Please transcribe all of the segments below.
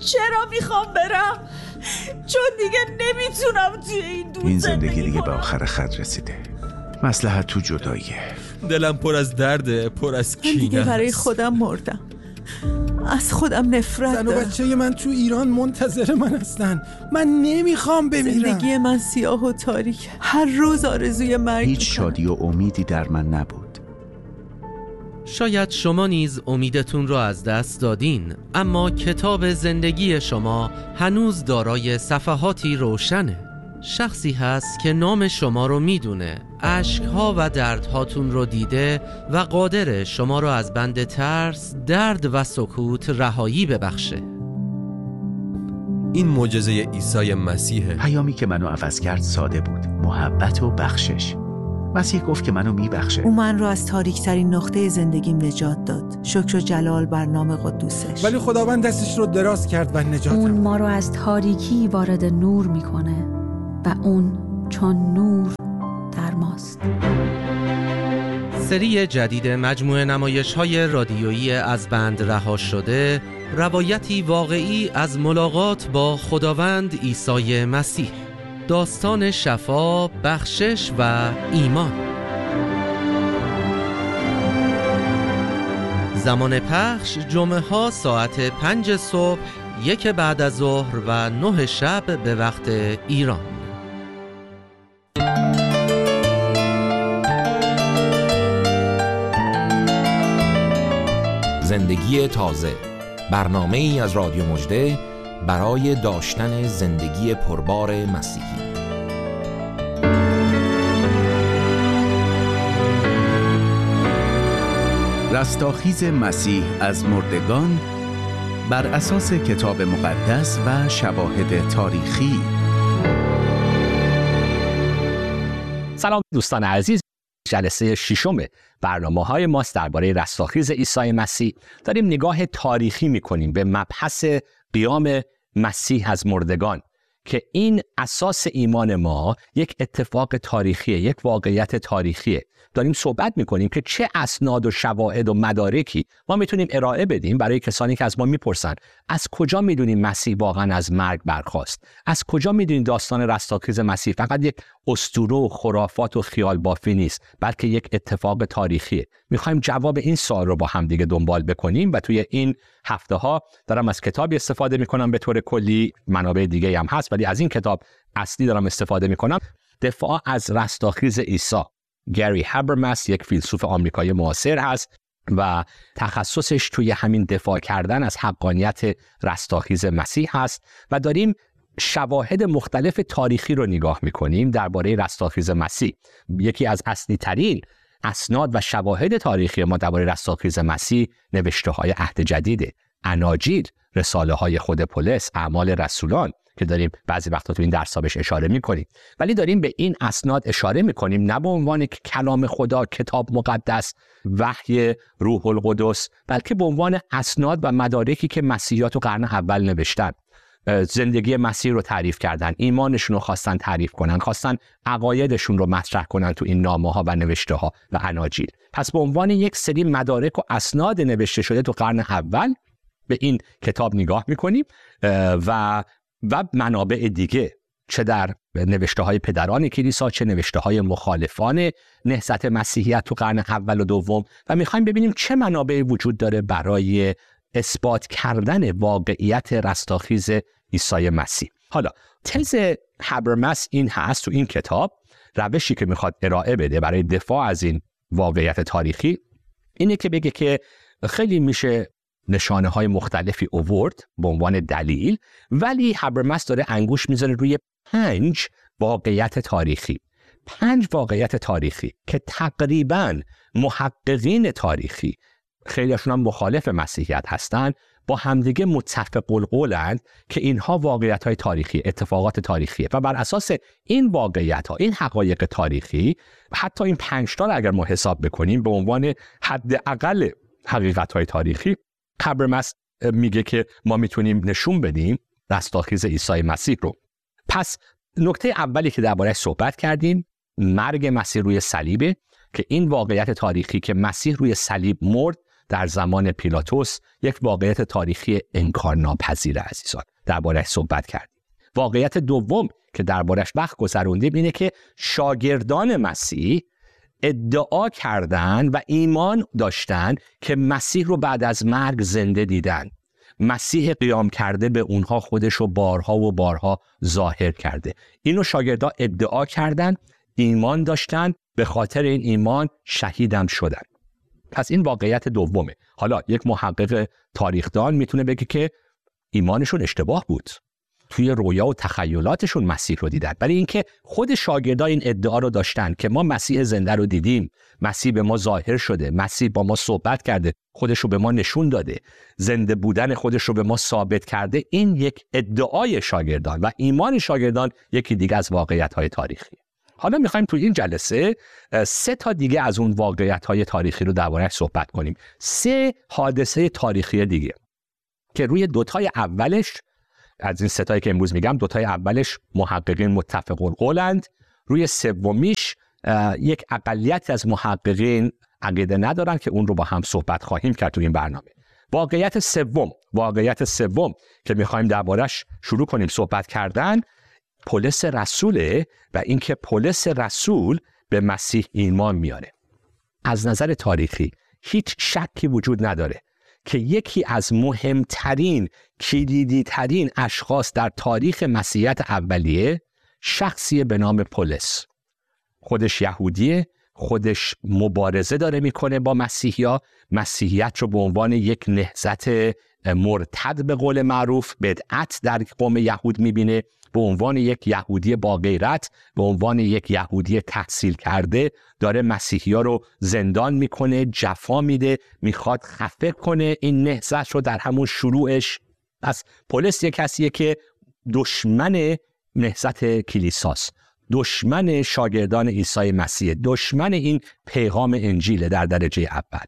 چرا میخوام برم؟ چون دیگه نمیتونم توی این دور این زندگی دیگه به آخر خط رسیده. مصلحت تو جداییه. دلم پر از درده، پر از کینه. من دیگه برای خودم مردم، از خودم نفرت دارم. زن و بچه من تو ایران منتظر من هستن. من نمیخوام بمیرم. زندگی من سیاه و تاریک، هر روز آرزوی مرگ. هیچ شادی و امیدی در من نبود. شاید شما نیز امیدتون را از دست دادین، اما کتاب زندگی شما هنوز دارای صفحاتی روشنه. شخصی هست که نام شما رو میدونه، اشک‌ها و دردهاتون رو دیده و قادر شما رو از بند ترس، درد و سکوت رهایی ببخشه. این معجزه عیسی مسیحه. پیامی که منو عوض کرد ساده بود: محبت و بخشش. مسیح گفت که منو میبخشه. او من رو از تاریک‌ترین نقطه زندگیم نجات داد. شکر و جلال بر نام قدوسش. ولی خداوند دستش رو دراز کرد و نجاتم. اون ما رو از تاریکی وارد نور میکنه و اون چون نور در ماست. سری جدید مجموعه نمایش‌های رادیویی از بند رها شده، روایتی واقعی از ملاقات با خداوند عیسی مسیح. داستان شفا، بخشش و ایمان. زمان پخش جمعه ها ساعت 5 صبح، 1 بعد از ظهر و 9 شب به وقت ایران. زندگی تازه، برنامه‌ای از رادیو مژده برای داشتن زندگی پربار مسیحی. رستاخیز مسیح از مردگان بر اساس کتاب مقدس و شواهد تاریخی. سلام دوستان عزیز، جلسه ششم برنامه‌های ماست درباره رستاخیز عیسی مسیح. داریم نگاه تاریخی می‌کنیم به مبحث قیام مسیح از مردگان که این اساس ایمان ما یک اتفاق تاریخیه، یک واقعیت تاریخیه. داریم صحبت می‌کنیم که چه اسناد و شواهد و مدارکی ما میتونیم ارائه بدیم برای کسانی که از ما میپرسن از کجا میدونیم مسیح واقعا از مرگ برخاست؟ از کجا میدونیم داستان رستاخیز مسیح فقط یک اسطوره و خرافات و خیال بافی نیست، بلکه یک اتفاق تاریخیه؟ میخوایم جواب این سوال رو با هم دیگه دنبال بکنیم و توی این هفته‌ها دارم از کتابی استفاده میکنم، به طور کلی منابع دیگه هم هست ولی از این کتاب اصلی دارم استفاده میکنم. دفاع از رستاخیز عیسی. گری هابرماس یک فیلسوف آمریکایی معاصر هست و تخصصش توی همین دفاع کردن از حقانیت رستاخیز مسیح هست و داریم شواهد مختلف تاریخی رو نگاه میکنیم درباره رستاخیز مسیح. یکی از اصلی ترین اسناد و شواهد تاریخی ما درباره رستاخیز مسیح نوشته های عهد جدیده، اناجیل، رساله های خود پولس، اعمال رسولان که داریم بعضی وقتا تو این درس‌ها بهش اشاره می‌کنیم، ولی داریم به این اسناد اشاره می‌کنیم نه به عنوان کلام خدا، کتاب مقدس، وحی روح القدس، بلکه به عنوان اسناد و مدارکی که مسیحیان تو قرن اول نوشتن. زندگی مسیح رو تعریف کردن، ایمانشون رو خواستن تعریف کنن، خواستن عقایدشون رو مطرح کنن تو این نامه‌ها و نوشته‌ها و اناجیل. پس به عنوان یک سری مدارک و اسناد نوشته شده تو قرن اول به این کتاب نگاه می‌کنیم و منابع دیگه، چه در نوشته‌های پدران کلیسا، چه نوشته‌های مخالفان نهضت مسیحیت تو قرن اول و دوم، و می‌خوایم ببینیم چه منابعی وجود داره برای اثبات کردن واقعیت رستاخیز عیسی مسیح. حالا تز هابرماس این هست تو این کتاب، روشی که میخواد ارائه بده برای دفاع از این واقعیت تاریخی اینه که بگه که خیلی میشه نشانه های مختلفی آورد به عنوان دلیل، ولی هابرماس داره انگوش میذاره روی 5 واقعیت تاریخی. 5 واقعیت تاریخی که تقریباً محققین تاریخی، خیلیشون هم مخالف مسیحیت هستن، با همدیگه متفق القولند که اینها واقعیت‌های تاریخی، اتفاقات تاریخیه و بر اساس این واقعیت‌ها، این حقایق تاریخی، حتی این 5 تا اگر ما حساب بکنیم به عنوان حداقل حقیقت‌های تاریخی، هابرماس میگه که ما میتونیم نشون بدیم رستاخیز عیسی مسیح رو. پس نکته اولی که درباره‌اش صحبت کردیم مرگ مسیح روی صلیبه، که این واقعیت تاریخی که مسیح روی صلیب مرد در زمان پیلاتوس یک واقعیت تاریخی انکارناپذیر عزیزان درباره‌اش صحبت کردیم. واقعیت دوم که درباره‌اش وقت گذروندیم اینه که شاگردان مسیح ادعا کردن و ایمان داشتن که مسیح رو بعد از مرگ زنده دیدن. مسیح قیام کرده به اونها خودش رو بارها و بارها ظاهر کرده. اینو شاگردان ادعا کردن، ایمان داشتن، به خاطر این ایمان شهیدم شدن. پس این واقعیت دومه. حالا یک محقق تاریخدان میتونه بگه که ایمانشون اشتباه بود، توی رویا و تخیلاتشون مسیح رو دیدن، ولی اینکه خود شاگردان این ادعا رو داشتن که ما مسیح زنده رو دیدیم، مسیح به ما ظاهر شده، مسیح با ما صحبت کرده، خودش رو به ما نشون داده، زنده بودن خودش رو به ما ثابت کرده، این یک ادعای شاگردان و ایمان شاگردان یکی دیگه از واقعیت‌های تاریخی. حالا می‌خوایم تو این جلسه 3 تا دیگه از اون واقعیت‌های تاریخی رو درباره‌اش صحبت کنیم. 3 حادثه تاریخی دیگه که روی 2 تای اولش از این 3 تایی که امروز میگم 2 تای اولش محققین متفق القولند، روی سومیش یک اقلیت از محققین عقیده ندارن که اون رو با هم صحبت خواهیم کرد تو این برنامه. واقعیت سوم که میخوایم دربارش شروع کنیم صحبت کردن پولس رسوله و اینکه پولس رسول به مسیح ایمان میاره. از نظر تاریخی هیچ شکی وجود نداره که یکی از مهمترین کلیدی‌ترین اشخاص در تاریخ مسیحیت اولیه شخصی به نام پولس. خودش یهودیه، خودش مبارزه داره میکنه با مسیحیا، مسیحیت رو به عنوان یک نهضت مرتد به قول معروف بدعت در قوم یهود میبینه، به عنوان یک یهودی با غیرت، به عنوان یک یهودی تحصیل کرده داره مسیحیا رو زندان میکنه، جفا میده، میخواد خفه کنه این نهضت رو در همون شروعش. پس پولس یک کسیه که دشمن نهضت کلیساست، دشمن شاگردان عیسی مسیح، دشمن این پیغام انجیل در درجه اول.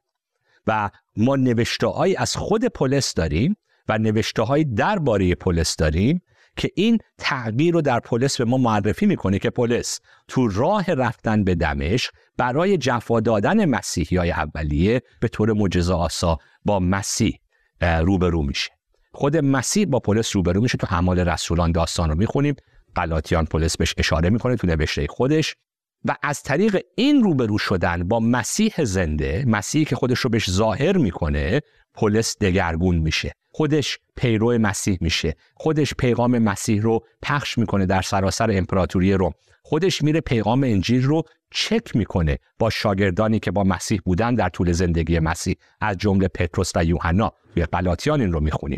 و ما نوشته‌هایی از خود پولس داریم و نوشته‌هایی درباره پولس داریم که این تغییر رو در پولس به ما معرفی میکنه که پولس تو راه رفتن به دمشق برای جفا دادن مسیحیای اولیه به طور معجزه‌آسا با مسیح روبرو میشه. خود مسیح با پولس روبرو میشه. تو اعمال رسولان داستان رو میخونیم، غلاطیان پولس بهش اشاره میکنه تو نوشته خودش و از طریق این روبرو شدن با مسیح زنده، مسیحی که خودش رو بهش ظاهر میکنه، پولس دگرگون میشه، خودش پیرو مسیح میشه، خودش پیغام مسیح رو پخش میکنه در سراسر امپراتوری روم، خودش میره پیغام انجیل رو چک میکنه با شاگردانی که با مسیح بودن در طول زندگی مسیح، از جمله پتروس و یوحنا. توی غلاطیان این رو میخونیم.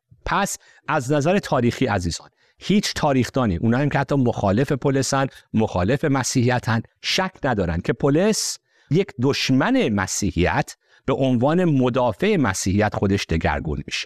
پس از نظر تاریخی عزیزان هیچ تاریخدانی، اونایی که حتی مخالف پولسن، مخالف مسیحیتن، شک ندارن که پولس یک دشمن مسیحیت به عنوان مدافع مسیحیت خودش دگرگون میشه.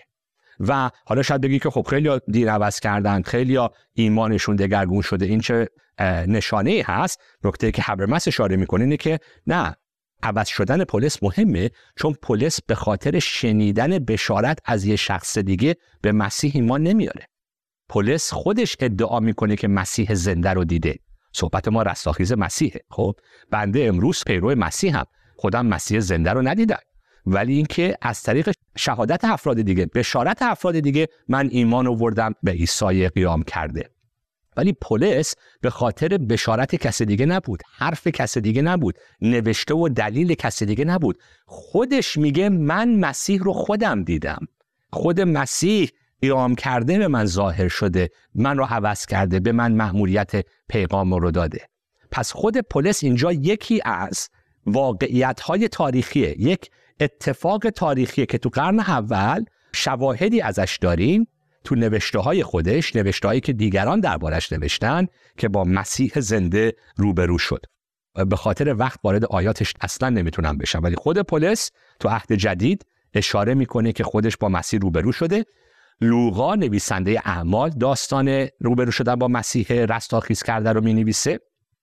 و حالا شاید بگی که خب خیلی دین عوض کردن، خیلی ایمانشون دگرگون شده، این چه نشانه‌ای هست؟ نکته که هبرمس اشاره میکنه اینه که نه، عوض شدن پولس مهمه، چون پولس به خاطر شنیدن بشارت از یه شخص دیگه به مسیح ایمان نمیاره. پولس خودش ادعا میکنه که مسیح زنده رو دیده. صحبت ما رستاخیز مسیحه. خب بنده امروز پیرو مسیحم، خودم مسیح زنده رو ندیدم، ولی اینکه از طریق شهادت افراد دیگه، بشارت افراد دیگه، من ایمان آوردم به عیسی قیام کرده. ولی پولس به خاطر بشارت کسی دیگه نبود، حرف کسی دیگه نبود، نوشته و دلیل کسی دیگه نبود، خودش میگه من مسیح رو خودم دیدم، خود مسیح قیام کرده به من ظاهر شده، من رو عوض کرده، به من مأموریت پیغام رو داده. پس خود پولس اینجا یکی از واقعیت‌های تاریخیه، یک اتفاق تاریخیه که تو قرن اول شواهدی ازش داریم تو نوشته‌های خودش، نوشته‌هایی که دیگران دربارش نوشتن که با مسیح زنده روبرو شد. به خاطر وقت وارد آیاتش اصلا نمیتونم بشم، ولی خود پولس تو عهد جدید اشاره میکنه که خودش با مسیح روبرو شده. لوقا نویسنده اعمال داستان روبرو شدن با مسیح رستاخیز کرده رو مینویسه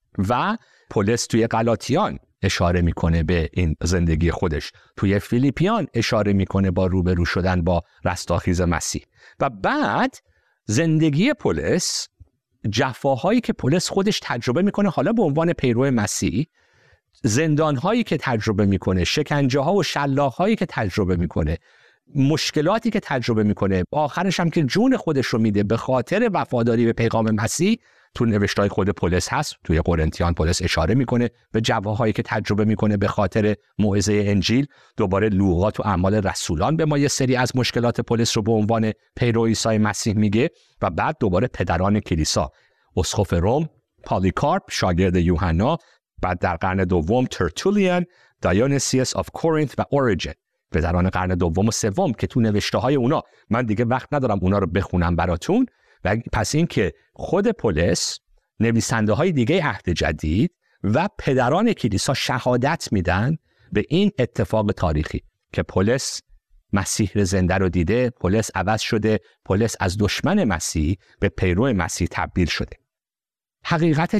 و پولس توی غلاطیان اشاره میکنه به این زندگی خودش، توی فیلیپیان اشاره میکنه با روبرو شدن با رستاخیز مسیح. و بعد زندگی پولس، جفاهایی که پولس خودش تجربه میکنه حالا به عنوان پیرو مسیح، زندان‌هایی که تجربه میکنه، شکنجه‌ها و شلاق‌هایی که تجربه میکنه، مشکلاتی که تجربه میکنه، آخرش هم که جون خودش رو میده به خاطر وفاداری به پیغام مسیح، تو نوشته‌های خود پولس هست. توی قرنتیان پولس اشاره میکنه به جواهایی که تجربه میکنه به خاطر موعظه انجیل. دوباره لوقا تو اعمال رسولان به ما یه سری از مشکلات پولس رو به عنوان پیرو عیسی مسیح میگه. و بعد دوباره پدران کلیسا، اسقف روم پالیکارپ شاگرد یوحنا، بعد در قرن دوم ترتولیان، دیونیسیوس آف کورینث و اوریجن، پدران قرن دوم و سوم که تو نوشته‌های اونا من دیگه وقت ندارم اونا رو بخونم براتون. و پس این که خود پولس، نویسنده‌های دیگه عهد جدید و پدران کلیسا شهادت میدن به این اتفاق تاریخی که پولس مسیح زنده رو دیده، پولس عوض شده، پولس از دشمن مسیح به پیرو مسیح تبدیل شده. حقیقت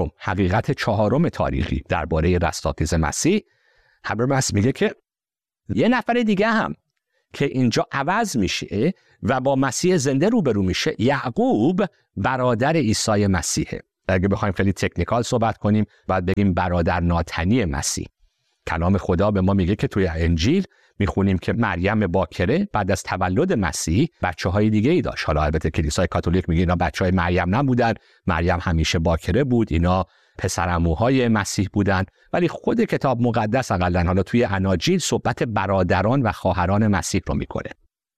چهارم تاریخی درباره رستاخیز مسیح، هابرمس میگه که یه نفر دیگه هم که اینجا عوض میشه و با مسیح زنده روبرو میشه، یعقوب برادر عیسی مسیحه. اگه بخوایم خیلی تکنیکال صحبت کنیم باید بگیم برادر ناتنی مسیح. کلام خدا به ما میگه که توی انجیل میخونیم که مریم باکره بعد از تولد مسیح بچه‌های دیگه‌ای داشت. حالا البته کلیسای کاتولیک میگه اینا بچه‌های مریم نبودن، مریم همیشه باکره بود، اینا پسرعموهای مسیح بودن. ولی خود کتاب مقدس حداقل حالا توی اناجیل صحبت برادران و خواهران مسیح رو میکنه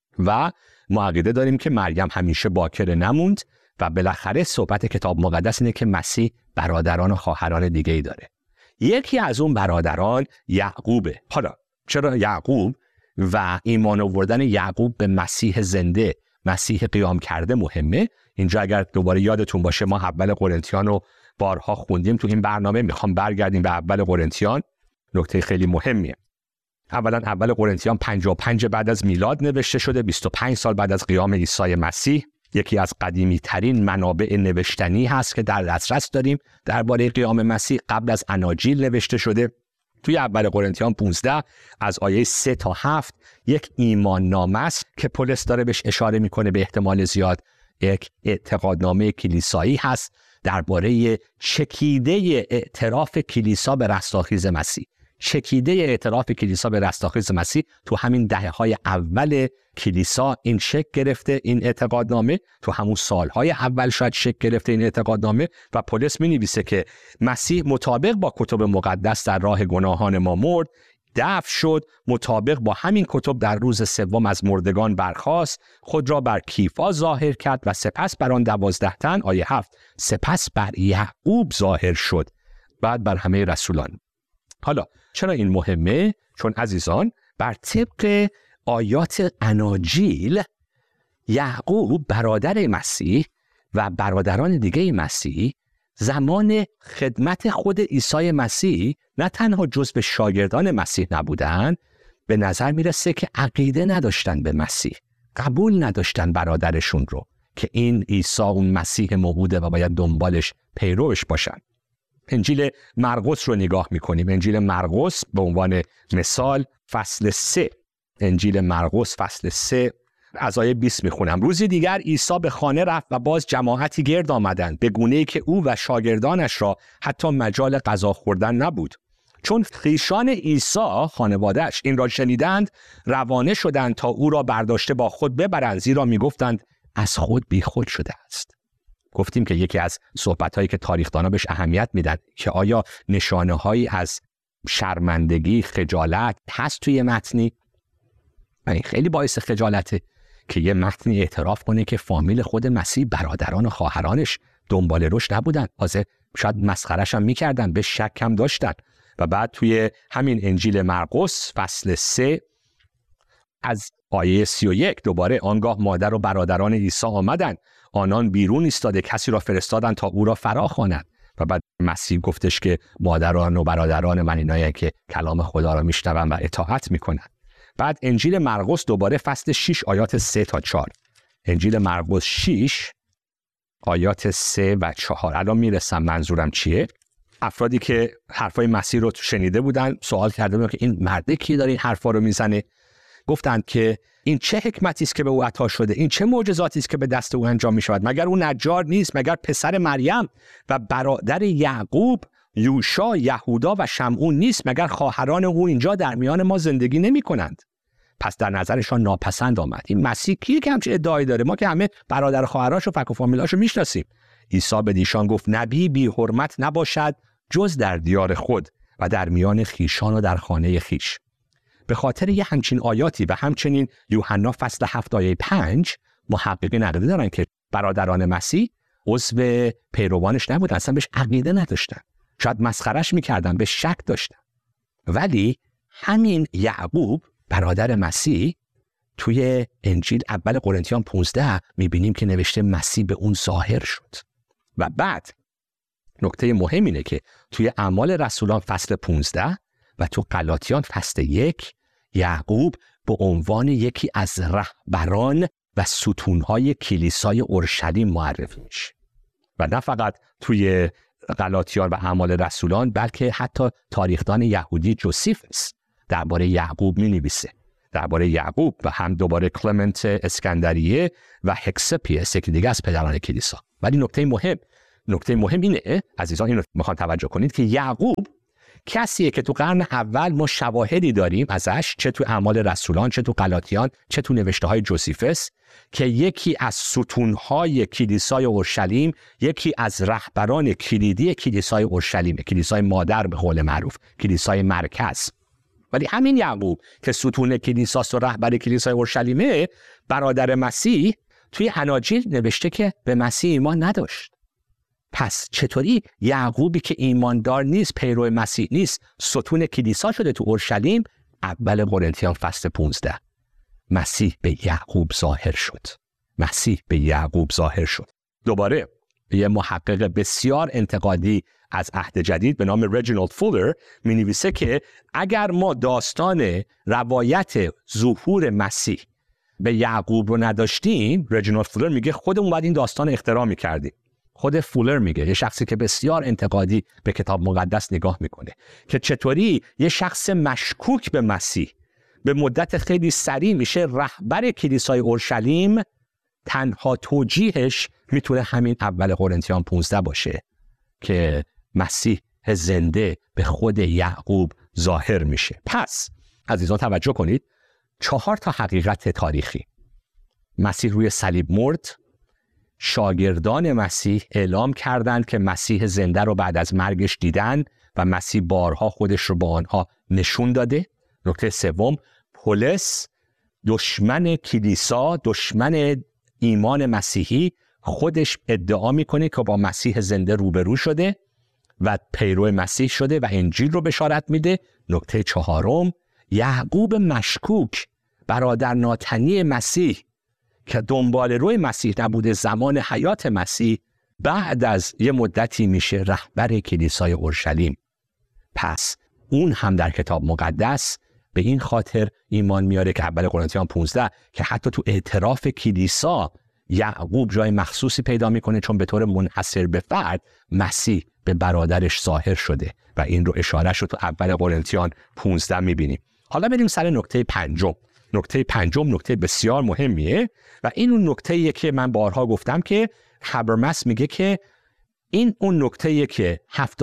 و ما عقیده داریم که مریم همیشه باکره نموند و بالاخره صحبت کتاب مقدس اینه که مسیح برادران و خواهران دیگه‌ای داره. یکی از اون برادران یعقوبه. حالا چرا یعقوب و ایمان آوردن یعقوب به مسیح زنده، مسیح قیام کرده مهمه؟ اینجا اگر دوباره یادتون باشه ما اول قرنتیان رو بارها خوندیم تو این برنامه، میخوام برگردیم به اول قرنتیان. نکته خیلی مهمیه. اولا اول قرنتیان 55 بعد از میلاد نوشته شده، 25 سال بعد از قیام عیسی مسیح. یکی از قدیمی ترین منابع نوشتنی هست که در دسترس داریم درباره قیام مسیح، قبل از اناجیل نوشته شده. توی اول قرنتیان 15 از آیه 3 تا 7 یک ایمان نامه است که پولس داره بهش اشاره میکنه، به احتمال زیاد یک اعتقادنامه کلیسایی هست درباره چکیده اعتراف کلیسا به رستاخیز مسیح. چکیده اعتراف کلیسا به رستاخیز مسیح تو همین دهه‌های اول کلیسا این شکل گرفته، این اعتقادنامه تو همون سالهای اول شاید شکل گرفته این اعتقادنامه. و پولس می‌نویسه که مسیح مطابق با کتب مقدس در راه گناهان ما مرد، دفن شد، مطابق با همین کتب در روز سوم از مردگان برخاست، خود را بر کیفا ظاهر کرد و سپس بر آن 12 تن، آیه 7، سپس بر یعقوب ظاهر شد، بعد بر همه رسولان. حالا چرا این مهمه؟ چون عزیزان بر طبق آیات اناجیل یعقوب برادر مسیح و برادران دیگه مسیح زمان خدمت خود عیسی مسیح نه تنها جزو شاگردان مسیح نبودن، به نظر میرسه که عقیده نداشتن به مسیح، قبول نداشتن برادرشون رو که این عیسی اون مسیح موعوده و باید دنبالش پیروش باشن. انجیل مرقس رو نگاه میکنیم. انجیل مرقس به عنوان مثال فصل 3، انجیل مرقس فصل 3 از آیه 20 میخونم. روزی دیگر عیسی به خانه رفت و باز جماعتی گرد آمدند، به گونه‌ای که او و شاگردانش را حتی مجال غذا خوردن نبود. چون خویشان عیسی خانواده‌اش این را شنیدند، روانه شدند تا او را برداشته با خود ببرند، زیرا میگفتند از خود بیخود شده است. گفتیم که یکی از صحبت‌هایی که تاریخ‌دانا بهش اهمیت میدن که آیا نشانه‌هایی از شرمندگی، خجالت هست توی متنی؟ این خیلی باعث خجالته که یه متنی اعتراف کنه که فامیل خود مسیح، برادران و خواهرانش دنبال روش نبودن، شاید مسخرش هم میکردن، به شک هم داشتن. و بعد توی همین انجیل مرقس فصل 3 از آیه 31 دوباره، آنگاه مادر و برادران عیسی آمدند، آنان بیرون ایستاده کسی را فرستادند تا او را فرا خواند. و بعد مسیح گفتش که مادران و برادران من اینایی که کلام خدا را میشنون و اطاعت میکنن. بعد انجیل مرقس دوباره فصل 6 آیات 3 تا 4. انجیل مرقس 6 آیات 3 و 4. الان میرسم منظورم چیه. افرادی که حرفای مسیح رو شنیده بودن سوال کرده بودن که این مرده کی داره این حرفا رو میزنه؟ گفتند که این چه حکمتی است که به او عطا شده؟ این چه معجزاتی است که به دست او انجام می شود؟ مگر او نجار نیست؟ مگر پسر مریم و برادر یعقوب یوشع، یهودا و شمعون نیست مگر خواهران او اینجا در میان ما زندگی نمی کنند؟ پس در نظرشان ناپسند آمد. این مسیح کیه که همچین ادعایی داره؟ ما که همه برادر خواهراشو و فک و فامیلاشو میشناسیم. عیسی به ایشان گفت نبی بی حرمت نباشد جز در دیار خود و در میان خیشان و در خانه خیش. به خاطر یه همچین آیاتی و همچنین یوحنا فصل 7 آیه 5 محققین عقیده دارن که برادران مسیح عضو پیروانش نبودن، اصلا بهش عقیده نداشتن، شاید مسخرش میکردن، به شک داشتن. ولی همین یعقوب برادر مسیح توی انجیل اول قرنتیان 15 میبینیم که نوشته مسیح به اون ظاهر شد. و بعد نکته مهم اینه که توی اعمال رسولان فصل 15 و تو غلاطیان فصل 1 یعقوب به عنوان یکی از رهبران و ستونهای کلیسای اورشلیم معرفی میشه. و نه فقط توی غلاطیان و اعمال رسولان بلکه حتی تاریخدان یهودی جوسیفس درباره یعقوب می‌نویسه. درباره یعقوب و هم دوباره کلمنت اسکندریه و هکسپیس یکی دیگه از پدران کلیسا. ولی نکته مهم اینه عزیزان، اینو میخوام توجه کنید که یعقوب کسیه که تو قرن اول ما شواهدی داریم ازش، چه تو اعمال رسولان، چه تو غلاطیان، چه تو نوشته‌های جوسیفس، که یکی از ستونهای کلیسای اورشلیم، یکی از رهبران کلیدی کلیسای اورشلیم، کلیسای مادر به قول معروف، کلیسای مرکز. ولی همین یعقوب که ستون کلیساست و رهبر کلیسای اورشلیمه، برادر مسیح، توی اناجیل نوشته که به مسیح ایمان نداشت. پس چطوری یعقوبی که ایماندار نیست، پیرو مسیح نیست، ستون کلیسا شده تو اورشلیم؟ اول قرنتیان فصل 15 مسیح به یعقوب ظاهر شد. دوباره یه محقق بسیار انتقادی از عهد جدید به نام رجینالد فولر می نویسه که اگر ما داستان روایت ظهور مسیح به یعقوب رو نداشتیم، رجینالد فولر میگه خودمون باید این داستان اختراع میکردیم. خود فولر میگه، یه شخصی که بسیار انتقادی به کتاب مقدس نگاه میکنه، که چطوری یه شخص مشکوک به مسیح به مدت خیلی سریع میشه رهبر کلیسای اورشلیم. تنها توجیهش میتونه همین اول قرنتیان 15 باشه که مسیح زنده به خود یعقوب ظاهر میشه. پس عزیزان توجه کنید، 4 تا حقیقت تاریخی. مسیح روی صلیب مرد، شاگردان مسیح اعلام کردند که مسیح زنده رو بعد از مرگش دیدن و مسیح بارها خودش رو با آنها نشون داده. نکته سوم، پولس دشمن کلیسا، دشمن ایمان مسیحی، خودش ادعا میکنه که با مسیح زنده روبرو شده و پیرو مسیح شده و انجیل رو بشارت میده. نکته چهارم، یعقوب مشکوک، برادر ناتنی مسیح که دنبال روی مسیح نبوده زمان حیات مسیح، بعد از یه مدتی میشه رهبر کلیسای اورشلیم. پس اون هم در کتاب مقدس به این خاطر ایمان میاره که اول قرنتیان 15 که حتی تو اعتراف کلیسا یعقوب جای مخصوصی پیدا میکنه، چون به طور منحصر به فرد مسیح به برادرش ظاهر شده و این رو اشاره شد تو اول قرنتیان 15 میبینیم. حالا بریم سر نکته پنجم. نکته بسیار مهمیه و این اون نکته‌ایه که من بارها گفتم که هابرمس میگه که این اون نکته‌ایه که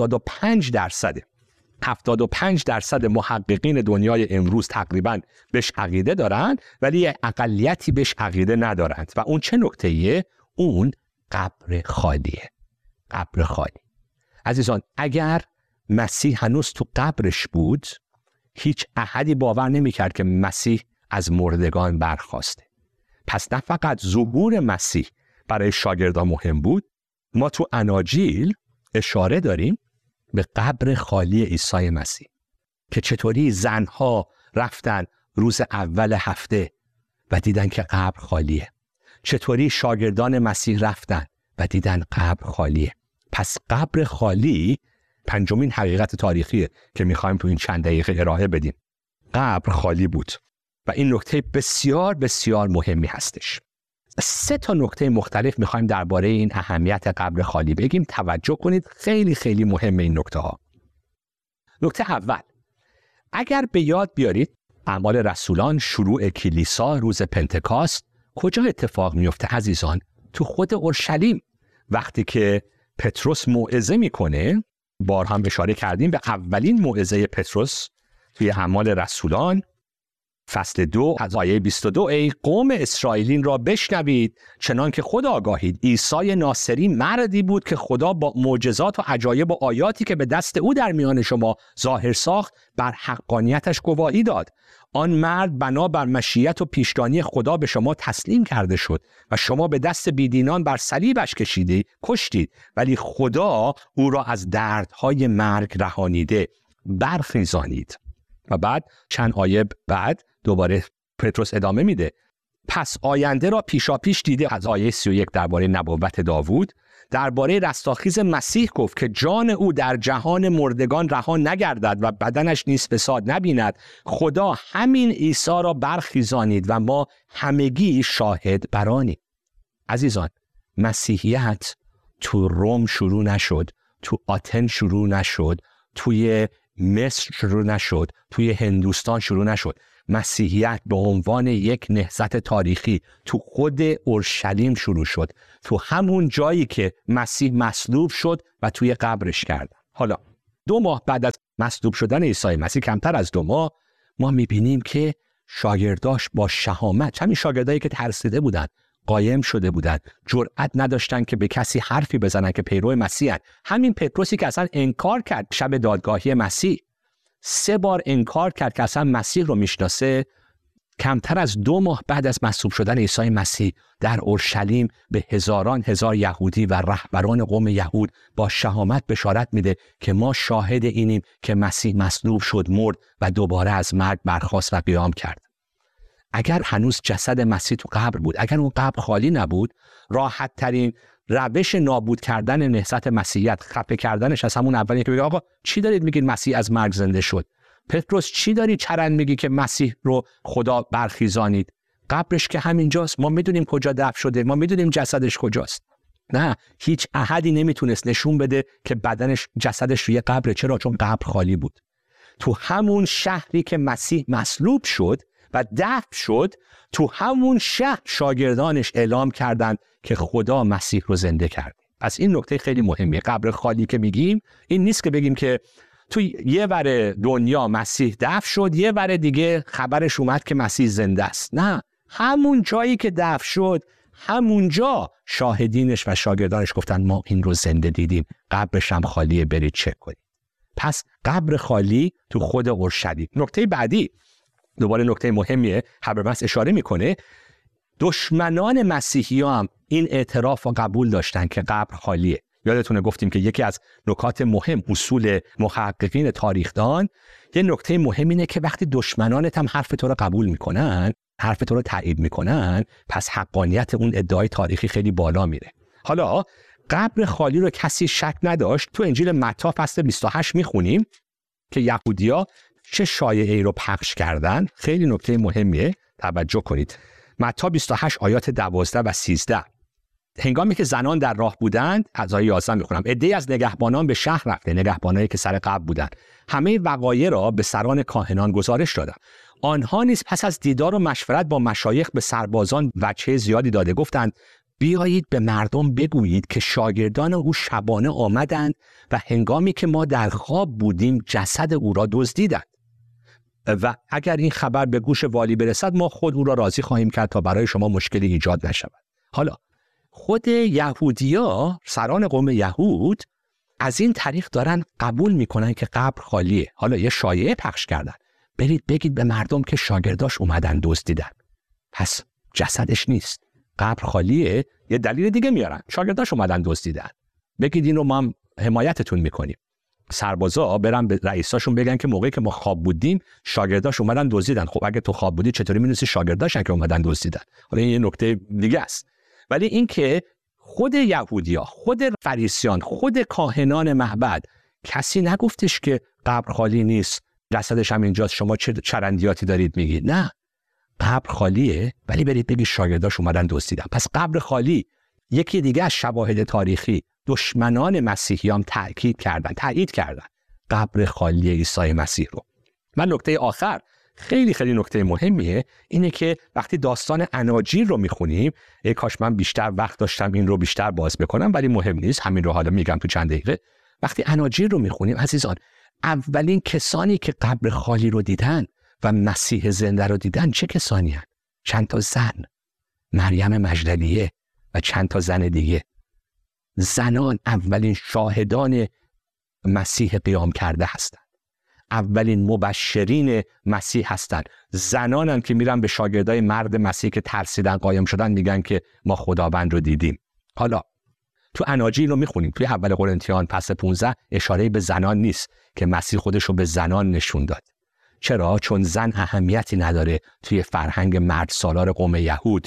75% محققین دنیای امروز تقریباً بهش عقیده دارن ولی اقلیتی بهش عقیده ندارند. و اون چه نکته‌ایه؟ اون قبر خالیه. قبر خالی. عزیزان، اگر مسیح هنوز تو قبرش بود، هیچ احدی باور نمی‌کرد که مسیح از مردگان برخاسته. پس نه فقط ظهور مسیح برای شاگردان مهم بود، ما تو اناجیل اشاره داریم به قبر خالی عیسی مسیح که چطوری زنها رفتن روز اول هفته و دیدن که قبر خالیه، چطوری شاگردان مسیح رفتن و دیدن قبر خالیه. پس قبر خالی پنجمین حقیقت تاریخیه که میخوایم تو این چند دقیقه ارائه بدیم. قبر خالی بود و این نکته بسیار بسیار مهمی هستش. 3 تا نکته مختلف میخوایم درباره این اهمیت قبر خالی بگیم. توجه کنید، خیلی خیلی مهمه این نکته ها. نکته اول، اگر به یاد بیارید اعمال رسولان، شروع کلیسا روز پنتکاست کجا اتفاق میفته عزیزان؟ تو خود اورشلیم. وقتی که پتروس موعظه میکنه بار هم اشاره کردیم به اولین موعظه پتروس توی اعمال رسولان فصل 2 از آیه 22: ای قوم اسرائیلین را بشنوید، چنان که خود آگاهید عیسی ناصری مردی بود که خدا با معجزات و عجایب و آیاتی که به دست او در میان شما ظاهر ساخت بر حقانیتش گواهی داد. آن مرد بنا بر مشیت و پیشگانی خدا به شما تسلیم کرده شد و شما به دست بیدینان بر صلیبش کشتید، ولی خدا او را از دردهای مرگ رهانیده برخیزانید. و بعد چند آیه بعد دوباره پتروس ادامه میده: پس آینده را پیشاپیش دیده. از آیه 31 درباره نبوت داوود درباره رستاخیز مسیح گفت که جان او در جهان مردگان رها نگردد و بدنش نیز فساد نبیند. خدا همین عیسی را برخیزانید و ما همگی شاهد برانیم. عزیزان، مسیحیت تو روم شروع نشد، تو آتن شروع نشد، توی مصر شروع نشد، توی هندوستان شروع نشد. مسیحیت به عنوان یک نهضت تاریخی تو خود اورشلیم شروع شد، تو همون جایی که مسیح مصلوب شد و توی قبرش کردن. حالا 2 ماه بعد از مصلوب شدن عیسی مسیح، کمتر از 2 ماه، ما میبینیم که شاگرداش با شهامت، همین شاگردایی که ترسیده بودن، قایم شده بودن، جرأت نداشتن که به کسی حرفی بزنن که پیرو مسیحن. همین پتروسی که اصلا انکار کرد شب دادگاهی مسیح، 3 بار انکار کرد که اصلا مسیح رو میشناسه، کمتر از 2 ماه بعد از مصلوب شدن عیسی مسیح در اورشلیم به هزاران هزار یهودی و رهبران قوم یهود با شهامت بشارت میده که ما شاهد اینیم که مسیح مصلوب شد، مرد و دوباره از مرگ برخاست و قیام کرد. اگر هنوز جسد مسیح تو قبر بود، اگر اون قبر خالی نبود، راحت ترین روش نابود کردن نهضت مسیحیت، خفه کردنش از همون اولی که بگه آقا چی دارید میگید مسیح از مرگ زنده شد؟ پتروس چی داری چرند میگی که مسیح رو خدا برخیزانید؟ قبرش که همینجاست، ما میدونیم کجا دفن شده، ما میدونیم جسدش کجاست. نه، هیچ احدی نمیتونست نشون بده که بدنش، جسدش روی قبره. چرا؟ چون قبر خالی بود. تو همون شهری که مسیح مصلوب شد و دفن شد، تو همون شهر شاگردانش اعلام کردند که خدا مسیح رو زنده کرد. پس این نکته خیلی مهمه. قبر خالی که میگیم این نیست که بگیم که تو یه ور دنیا مسیح دفن شد، یه ور دیگه خبرش اومد که مسیح زنده است. نه، همون جایی که دفن شد، همونجا شاهدینش و شاگردانش گفتن ما این رو زنده دیدیم، قبرش هم خالیه، برید چک کنید. پس قبر خالی تو خود اورشلیم. نکته بعدی، دوباره نکته مهمیه، هابرمس اشاره میکنه، دشمنان مسیحی هم این اعتراف و قبول داشتن که قبر خالیه. یادتونه گفتیم که یکی از نکات مهم، اصول محققین تاریخدان، یه نکته مهم اینه که وقتی دشمنانت هم حرف تو رو قبول میکنن، حرف تو رو تایید میکنن، پس حقانیت اون ادعای تاریخی خیلی بالا میره. حالا قبر خالی رو کسی شک نداشت. تو انجیل متی فصل 28 میخونیم که یهودیا چه شایعه‌ای رو پخش کردن. خیلی نکته مهمیه، توجه کنید. متی 28 آیات 12 و 13. هنگامی که زنان در راه بودند، از آیه 11 میخونم، عده‌ای از نگهبانان به شهر رفته، نگهبانایی که سر قبر بودند، همه وقایع را به سران کاهنان گزارش دادند. آنها نیز پس از دیدار و مشورت با مشایخ به سربازان وجه زیادی داده، گفتند بیایید به مردم بگویید که شاگردان او شبانه آمدند و هنگامی که ما در خواب بودیم جسد او را دزدیدند. و اگر این خبر به گوش والی برسد، ما خود او را راضی خواهیم کرد تا برای شما مشکلی ایجاد نشود. حالا خود یهودیا، سران قوم یهود، از این طریق دارن قبول میکنن که قبر خالیه. حالا یه شایعه پخش کردن، برید بگید به مردم که شاگرداش اومدن دزدیدن، پس جسدش نیست، قبر خالیه. یه دلیل دیگه میارن، شاگرداش اومدن دزدیدن، بگید این رو ما هم حمایتتون میکنیم. سربازا برن به رئیساشون بگن که موقعی که ما خواب بودیم شاگرداش اومدن دزدیدن. خب اگه تو خواب بودی چطوری می‌دونی شاگرداشن که اومدن دزدیدن؟ حالا این یه نکته دیگه است. ولی این که خود یهودیا، خود فریسیان، خود کاهنان معبد، کسی نگفتش که قبر خالی نیست، جسدش هم اینجاست، شما چه چرندیاتی دارید میگید. نه، قبر خالیه، ولی برید بگید شاگرداش اومدن دزدیدن. پس قبر خالی یکی دیگه از شواهد تاریخی دشمنان مسیحیان تایید کردن قبر خالی عیسی مسیح رو. و نکته آخر خیلی خیلی نکته مهمیه، اینه که وقتی داستان اناجیل رو میخونیم، ای کاش من بیشتر وقت داشتم این رو بیشتر باز بکنم، ولی مهم نیست، همین رو حالا میگم تو چند دقیقه. وقتی اناجیل رو میخونیم عزیزان، اولین کسانی که قبر خالی رو دیدن و مسیح زنده رو دیدن چه کسانی هستند؟ چند تا زن، مریم مجدلیه و چند تا زن دیگه. زنان اولین شاهدان مسیح قیام کرده هستند، اولین مبشرین مسیح هستند. زنان هم که میرن به شاگردای مرد مسیح که ترسیدن قایم شدن میگن که ما خداوند رو دیدیم. حالا تو اناجیل رو میخونیم، توی اول قرنتیان پس 15 اشاره به زنان نیست که مسیح خودش رو به زنان نشون داد. چرا؟ چون زن اهمیتی نداره توی فرهنگ مرد سالار قوم یهود.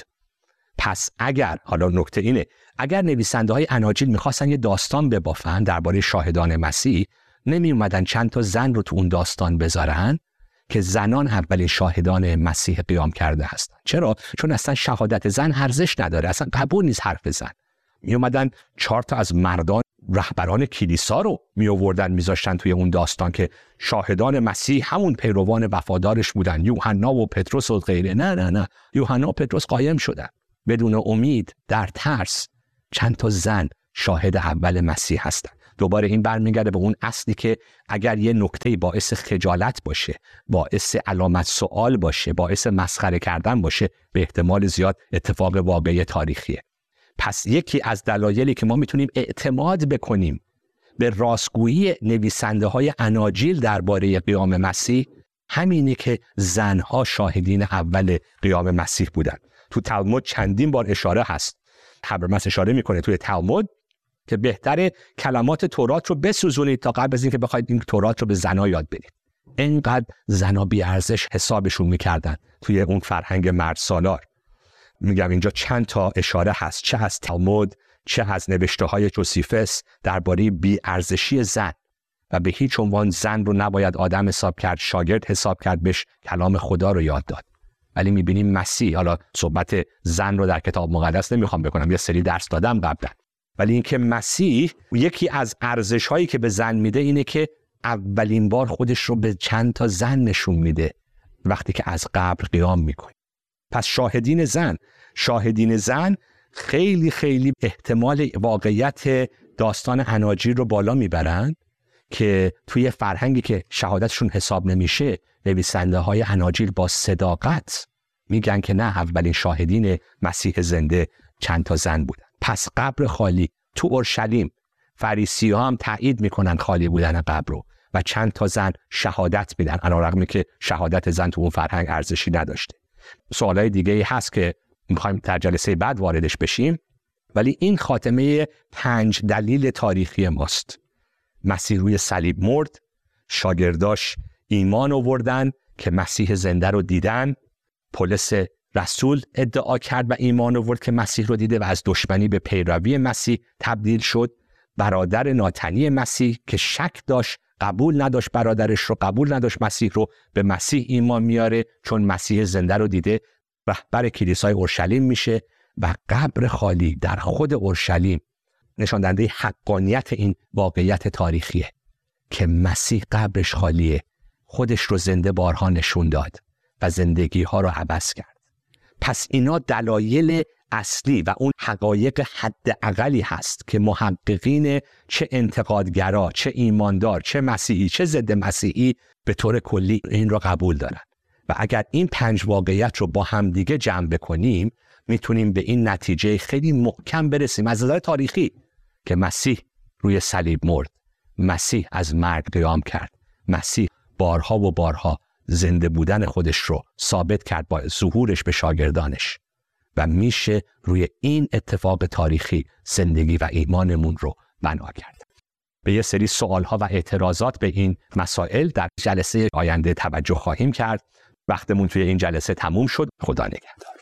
پس اگر، حالا نکته اینه، اگر نویسنده های اناجیل میخواستن یه داستان ببافن درباره شاهدان مسیح، نمی اومدن چند تا زن رو تو اون داستان بذارن که زنان اولین شاهدان مسیح قیام کرده هستن. چرا؟ چون اصلا شهادت زن ارزش نداره، اصلا قبول نیست حرف زن. می اومدن 4 تا از مردان رهبران کلیسا رو می آوردن میذاشتن توی اون داستان که شاهدان مسیح همون پیروان وفادارش بودن، یوحنا و پتروس و غیره. نه، یوحنا و پتروس قایم شدن بدون امید، در ترس. چند تا زن شاهد اول مسیح هستن. دوباره این برمیگرده به اون اصلی که اگر یه نکته باعث خجالت باشه، باعث علامت سوال باشه، باعث مسخره کردن باشه، به احتمال زیاد اتفاق واقعی تاریخیه. پس یکی از دلایلی که ما میتونیم اعتماد بکنیم به راستگویی نویسنده های اناجیل درباره قیام مسیح همینه که زنها شاهدین اول قیام مسیح بودن. تو تلمود چندین بار اشاره هست. حبرمس اشاره میکنه توی تلمود که بهتره کلمات تورات رو بسوزونید تا قبل از اینکه بخواید این تورات رو به زنا یاد بدید. اینقدر زنا بی ارزش حسابشون میکردن توی اون فرهنگ مرد سالار. میگم اینجا چند تا اشاره هست، چه از تلمود چه از نوشته های جوسیفس درباره بی ارزشی زن و به هیچ عنوان زن رو نباید آدم حساب کرد، شاگرد حساب کرد، بهش کلام خدا رو یاد داد. ولی میبینیم مسیح، حالا صحبت زن رو در کتاب مقدس نمیخوام بکنم، یه سری درس دادم قبلا، ولی اینکه مسیح یکی از ارزش هایی که به زن میده اینه که اولین بار خودش رو به چند تا زن نشون میده وقتی که از قبر قیام میکنه. پس شاهدین زن خیلی خیلی احتمال واقعیت داستان اناجیل رو بالا میبرن که توی فرهنگی که شهادتشون حساب نمیشه، نویسنده های اناجیل با صداقت میگن که نه، اولین شاهدین مسیح زنده چند تا زن بودن. پس قبر خالی تو اورشلیم، فریسی‌ها هم تایید میکنن خالی بودن قبر رو و چند تا زن شهادت میدن، علیرغم که شهادت زن تو اون فرهنگ ارزشی نداشته. سوالای دیگه هست که میخوایم در جلسه بعد واردش بشیم، ولی این خاتمه 5 دلیل تاریخی ماست. مسیح روی صلیب مرد، شاگرداش ایمان آوردن که مسیح زنده رو دیدن، پولس رسول ادعا کرد و ایمان آورد که مسیح رو دیده و از دشمنی به پیروی مسیح تبدیل شد. برادر ناتنی مسیح که شک داشت، قبول نداشت برادرش رو، قبول نداشت مسیح رو، به مسیح ایمان میاره چون مسیح زنده رو دیده، رهبر کلیسای اورشلیم میشه و قبر خالی در خود اورشلیم نشان دهنده حقانیت این واقعیت تاریخیه که مسیح قبرش خالیه، خودش رو زنده بارها نشون داد و زندگی ها رو عوض کرد. پس اینا دلایل اصلی و اون حقایق حداقلی هست که محققین چه انتقادگرا، چه ایماندار، چه مسیحی، چه ضد مسیحی به طور کلی این رو قبول دارن. و اگر این 5 واقعیت رو با هم دیگه جمع بکنیم میتونیم به این نتیجه خیلی محکم برسیم از نظر تاریخی که مسیح روی صلیب مرد، مسیح از مرگ قیام کرد، مسیح بارها و بارها زنده بودن خودش رو ثابت کرد با ظهورش به شاگردانش و میشه روی این اتفاق تاریخی زندگی و ایمانمون رو بنا کرد. به یه سری سوالها و اعتراضات به این مسائل در جلسه آینده توجه خواهیم کرد. وقتمون توی این جلسه تموم شد. خدا نگهدار.